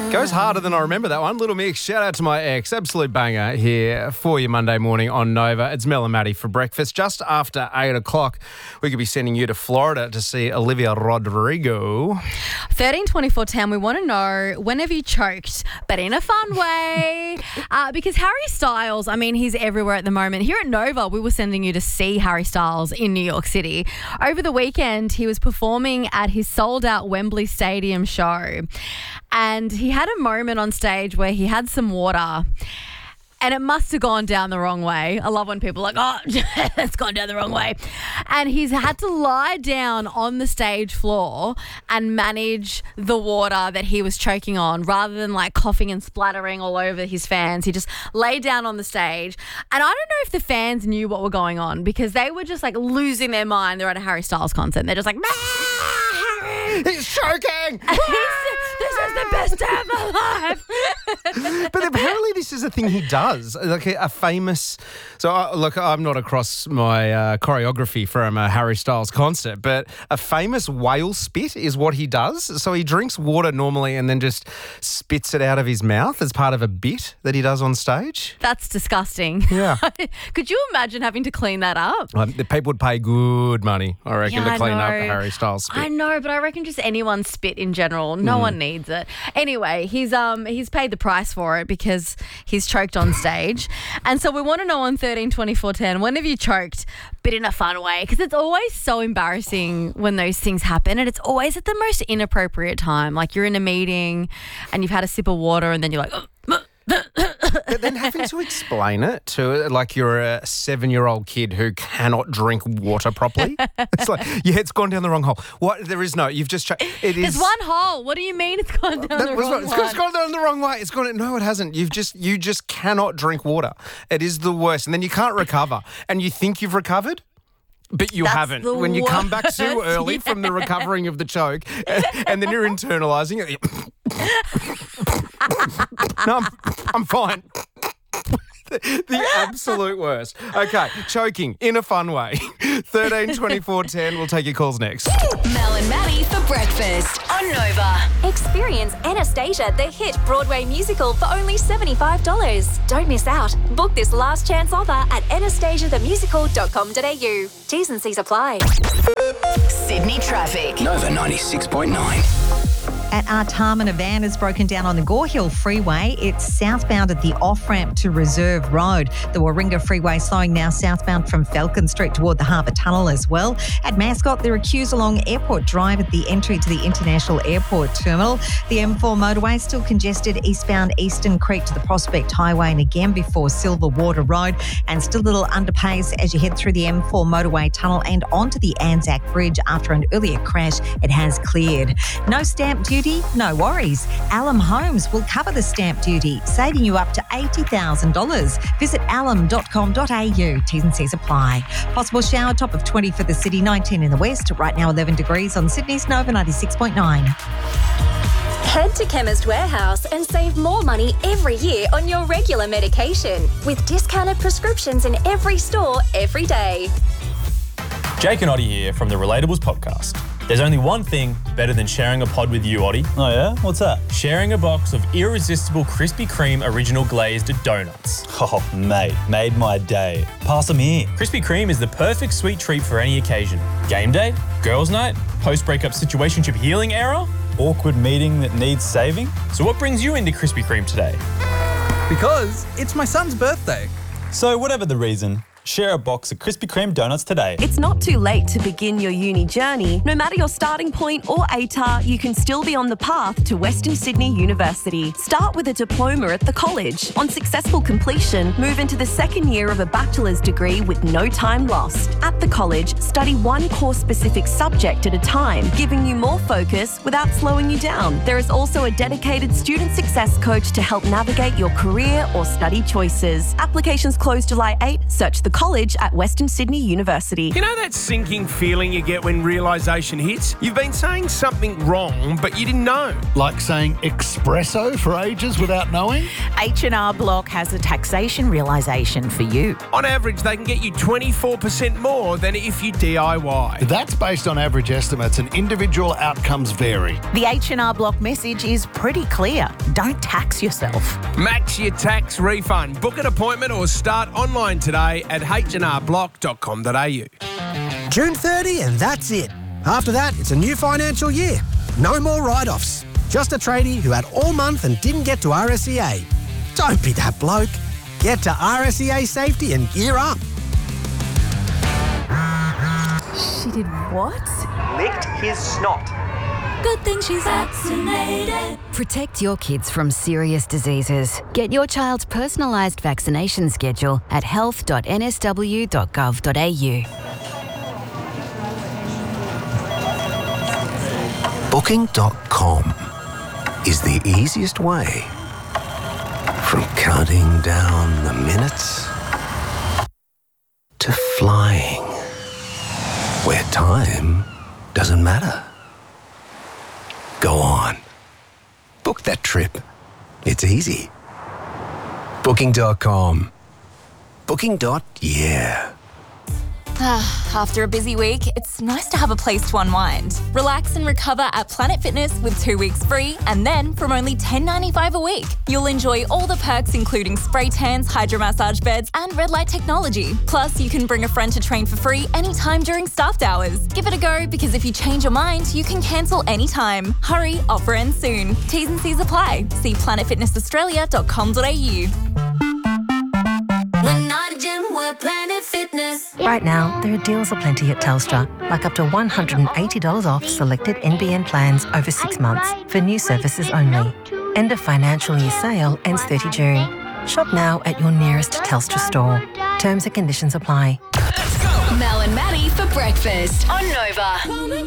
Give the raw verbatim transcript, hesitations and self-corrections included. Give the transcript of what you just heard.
Goes harder than I remember that one. Little Mix, shout out to my ex. Absolute banger here for you Monday morning on Nova. It's Mel and Maddie for breakfast. Just after eight o'clock, we could be sending you to Florida to see Olivia Rodrigo. thirteen twenty-four ten, we want to know, when have you choked, but in a fun way? uh, because Harry Styles, I mean, he's everywhere at the moment. Here at Nova, we were sending you to see Harry Styles in New York City. Over the weekend, he was performing at his sold-out Wembley Stadium show. And he had a moment on stage where he had some water and it must have gone down the wrong way. I love when people are like, oh, it's gone down the wrong way. And he's had to lie down on the stage floor and manage the water that he was choking on rather than like coughing and splattering all over his fans. He just lay down on the stage. And I don't know if the fans knew what was going on because they were just like losing their mind. They're at a Harry Styles concert and they're just like, Harry! He's choking! This is the best day of my life. But apparently this is a thing he does, like a, a famous... So, uh, look, I'm not across my uh, choreography from a Harry Styles concert, but a famous whale spit is what he does. So he drinks water normally and then just spits it out of his mouth as part of a bit that he does on stage. That's disgusting. Yeah. Could you imagine having to clean that up? Um, the people would pay good money, I reckon, Yeah, to clean I up know. a Harry Styles spit. I know, but I reckon just anyone spit in general. No Mm. one needs it. Anyway, he's um he's paid the price for it because he's choked on stage. And so we want to know on thirteen twenty-four ten, when have you choked, but in a fun way? Because it's always so embarrassing when those things happen and it's always at the most inappropriate time. Like you're in a meeting and you've had a sip of water and then you're like... But then having to explain it to, like, you're a seven-year-old kid who cannot drink water properly. It's like, yeah, it's gone down the wrong hole. What? There is no, you've just... Ch- it is... It's one hole. What do you mean it's gone down That the was wrong right. It's one? gone- It's gone down the wrong way. It's gone. No, it hasn't. You've just you just cannot drink water. It is the worst, and then you can't recover. And you think you've recovered, but you That's haven't. the When you come back too worst, early yeah. from the recovering of the choke, and, and then you're internalising it. No, I'm, I'm fine. The, the absolute worst. Okay, choking in a fun way. thirteen twenty-four ten. We'll take your calls next. Mel and Maddie for breakfast on Nova. Experience Anastasia, the hit Broadway musical for only seventy-five dollars. Don't miss out. Book this last chance offer at anastasia the musical dot com dot a u. T's and C's apply. Sydney traffic. Nova ninety-six point nine. At Artarmon, a van is broken down on the Gore Hill Freeway. It's southbound at the off-ramp to Reserve Road. The Warringah Freeway slowing now southbound from Falcon Street toward the Harbour Tunnel as well. At Mascot, there are queues along Airport Drive at the entry to the International Airport Terminal. The M four motorway still congested eastbound Eastern Creek to the Prospect Highway and again before Silver Water Road, and still a little underpace as you head through the M four motorway tunnel and onto the Anzac Bridge after an earlier crash. It has cleared. No stamp duty. No worries. Alum Homes will cover the stamp duty, saving you up to eighty thousand dollars. Visit alum dot com dot a u. T's and C's apply. Possible shower, top of twenty for the city, nineteen in the west. Right now eleven degrees on Sydney's Nova ninety-six point nine. Head to Chemist Warehouse and save more money every year on your regular medication with discounted prescriptions in every store every day. Jake and Oddie here from the Relatables podcast. There's only one thing better than sharing a pod with you, Oddie. Oh yeah? What's that? Sharing a box of irresistible Krispy Kreme original glazed donuts. Oh, mate, made my day. Pass them here. Krispy Kreme is the perfect sweet treat for any occasion. Game day, girls' night, post-breakup situationship healing era. Awkward meeting that needs saving? So what brings you into Krispy Kreme today? Because it's my son's birthday. So whatever the reason, share a box of Krispy Kreme donuts today. It's not too late to begin your uni journey. No matter your starting point or A T A R, you can still be on the path to Western Sydney University. Start with a diploma at the college. On successful completion, move into the second year of a bachelor's degree with no time lost. At the college, study one course-specific subject at a time, giving you more focus without slowing you down. There is also a dedicated student success coach to help navigate your career or study choices. Applications close July eighth. Search the college at Western Sydney University. You know that sinking feeling you get when realisation hits? You've been saying something wrong, but you didn't know. Like saying espresso for ages without knowing? H and R Block has a taxation realisation for you. On average, they can get you twenty-four percent more than if you D I Y. That's based on average estimates and individual outcomes vary. The H and R Block message is pretty clear. Don't tax yourself. Max your tax refund. Book an appointment or start online today at h and r block dot com dot a u. June thirtieth and that's it. After that, it's a new financial year. No more write-offs. Just a tradie who had all month and didn't get to R S E A. Don't be that bloke. Get to R S E A Safety and gear up. She did what? Licked his snot. Good thing she's vaccinated. Protect your kids from serious diseases. Get your child's personalised vaccination schedule at health dot n s w dot gov dot a u. Booking dot com is the easiest way from counting down the minutes to flying, where time doesn't matter. Go on. Book that trip. It's easy. Booking dot com. Booking. Yeah. After a busy week, it's nice to have a place to unwind. Relax and recover at Planet Fitness with two weeks free, and then from only ten dollars ninety-five a week. You'll enjoy all the perks including spray tans, hydro massage beds, and red light technology. Plus, you can bring a friend to train for free anytime during staffed hours. Give it a go, because if you change your mind, you can cancel anytime. Hurry, offer ends soon. T's and C's apply. See planet fitness australia dot com dot a u. We're not a gym, we're Planet Fitness. Right now, there are deals aplenty at Telstra, like up to one hundred eighty dollars off selected N B N plans over six months for new services only. End of financial year sale ends thirtieth of June. Shop now at your nearest Telstra store. Terms and conditions apply. Mel and Maddie for breakfast on Nova.